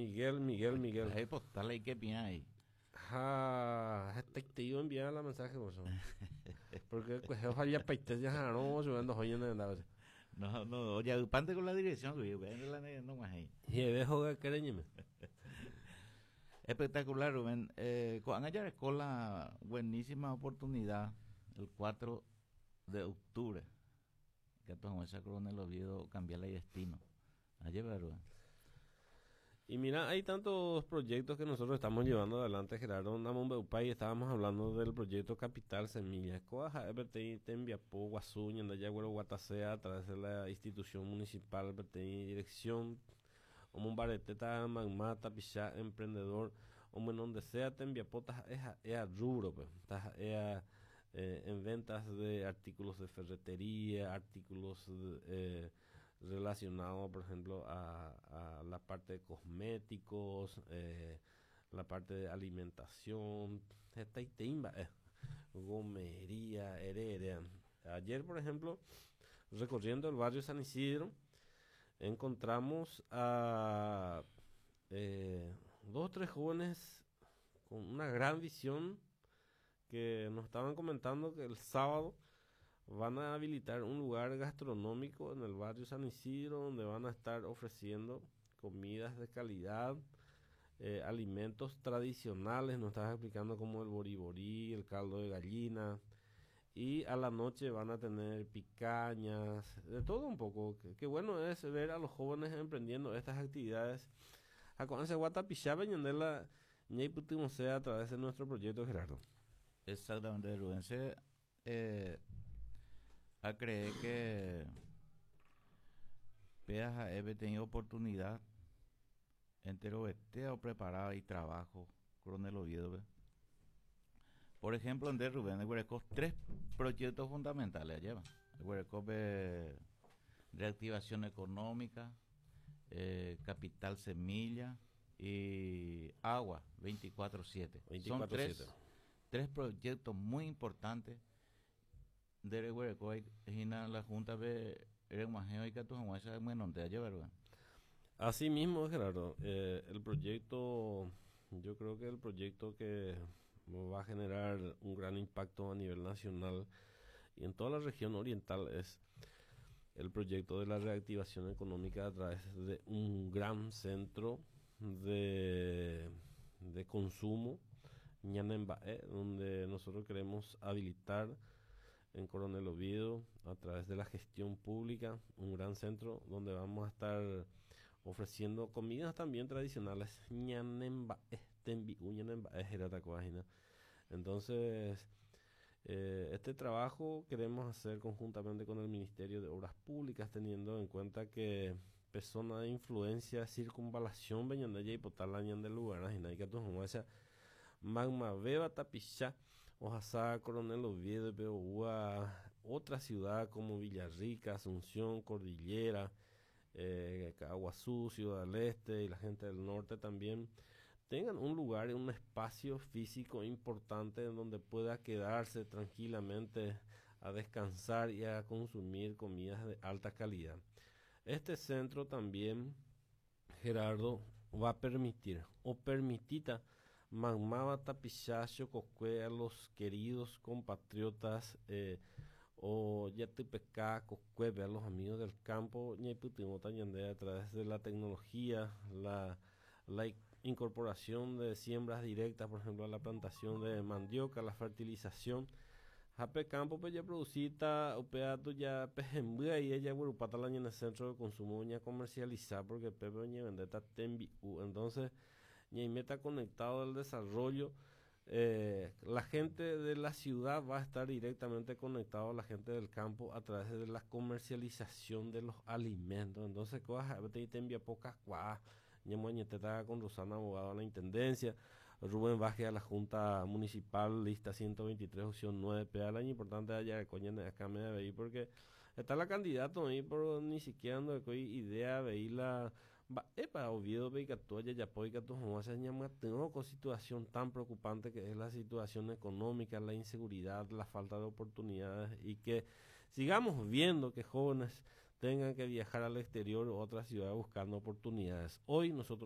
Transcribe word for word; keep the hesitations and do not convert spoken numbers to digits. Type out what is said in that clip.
Miguel, Miguel, Miguel. Ahí postal ahí que piña ahí. Ah, te iba a enviar la mensaje vos. Porque pues yo falla peite ya no subiendo joyas de nada. No, no, oye, pante con la dirección, güey, ven la ne- no más ahí. Y dejo que quereñeme. Espectacular, Rubén. Eh, con allá con la buenísima oportunidad el cuatro de octubre que tu esa Coronel Oviedo cambiar el destino. Ayer, Rubén. Y mira, hay tantos proyectos que nosotros estamos llevando adelante, Gerardo. Namumbeupai, estábamos hablando del proyecto Capital Semilla. Coaja, Evertei, Tembiapó, Guasuña, Ndayagüero, Guatacea, a través de la institución municipal, Evertei, dirección, Omumbareteta, Magmata, Pichá, emprendedor, o en donde sea, Tembiapó, es a rubro, pues, es eh, en ventas de artículos de ferretería, artículos eh, relacionados, por ejemplo, a, a la parte de cosméticos, eh, la parte de alimentación, eh, gomería, heredia. Ayer, por ejemplo, recorriendo el barrio San Isidro, encontramos a eh, dos o tres jóvenes con una gran visión que nos estaban comentando que el sábado van a habilitar un lugar gastronómico en el barrio San Isidro donde van a estar ofreciendo comidas de calidad, eh, alimentos tradicionales, nos estaban explicando como el boriborí, el caldo de gallina, y a la noche van a tener picañas, de todo un poco. Qué que bueno es ver a los jóvenes emprendiendo estas actividades. A con ese guatapichá la ñey putimos sea a través de nuestro proyecto, Gerardo. Exactamente, Rubén. Se, eh, a creer que veas a Eve tenido oportunidad entero esté o preparado y trabajo Coronel Oviedo. ¿Ve? Por ejemplo, en de Rubén, el Huerecop, tres proyectos fundamentales lleva. El Huerecop de reactivación económica, eh, capital semilla y agua veinticuatro siete. Son tres, tres proyectos muy importantes de Huerecop y la Junta de Eremajeo y Catujamuesa de lleva, ¿verdad? Así mismo, Gerardo, eh, el proyecto, yo creo que el proyecto que va a generar un gran impacto a nivel nacional y en toda la región oriental es el proyecto de la reactivación económica a través de un gran centro de, de consumo, Ñanembaé, donde nosotros queremos habilitar en Coronel Oviedo a través de la gestión pública, un gran centro donde vamos a estar ofreciendo comidas también tradicionales. Entonces, eh, este trabajo queremos hacer conjuntamente con el Ministerio de Obras Públicas, teniendo en cuenta que personas de influencia, circunvalación, Beñandaya y Potalañan del lugar, y que tú esa Magma Beba Tapichá, Oaxaca, Coronel Oviedo, Beogua, otra ciudad como Villarrica, Asunción, Cordillera, eh, Caguazú, Ciudad del Este y la gente del norte también tengan un lugar, un espacio físico importante en donde pueda quedarse tranquilamente a descansar y a consumir comidas de alta calidad. Este centro también, Gerardo, va a permitir o permitita Magmaba Tapichacho Coscue a los queridos compatriotas eh, o Yatipecá Coscue a los amigos del campo Ñeputimota Ñandea a través de la tecnología, la, la incorporación de siembras directas, por ejemplo, a la plantación de mandioca, la fertilización. Jape campo pues ya producita o peato ya pejembua y ella grupata la en el centro de consumo ya comercializar porque pepe ñe vendeta tembi entonces ñe meta conectado al desarrollo. Eh, la gente de la ciudad va a estar directamente conectado a la gente del campo a través de la comercialización de los alimentos. Entonces, cosas te envía pocas cuas. Ñemoñeteta con Rosana, abogado a la intendencia. Rubén Baje a la Junta Municipal, lista ciento veintitrés, opción nueve, P. Al año importante allá de coña de acá me debe ir porque está la candidata ahí, pero ni siquiera no hay idea de ir la. Va, epa, Oviedo, Beicatoya, Yapoica, Tujomosa, tengo con situación tan preocupante que es la situación económica, la inseguridad, la falta de oportunidades y que sigamos viendo que jóvenes tengan que viajar al exterior o a otra ciudad buscando oportunidades. Hoy nosotros